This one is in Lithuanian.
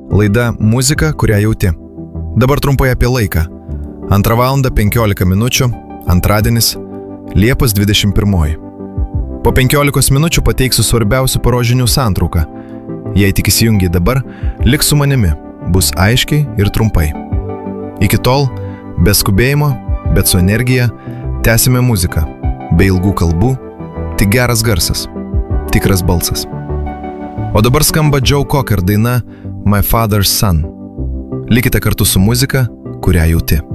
Laida Muzika, kurią jauti. Dabar trumpai apie laiką. 2 valandą 15 minučių, antradienis, Liepos 21. Po 15 minučių pateiksiu svarbiausių paros žinių santrauką. Jei tik įsijungi dabar, lik su manimi, bus aiškiai ir trumpai. Iki tol, be skubėjimo, bet su energija, tęsime muziką, be ilgų kalbų, tik geras garsas, tikras balsas. O dabar skamba Joe Cocker daina My Father's Son. Likite kartu su muzika, kurią jauti.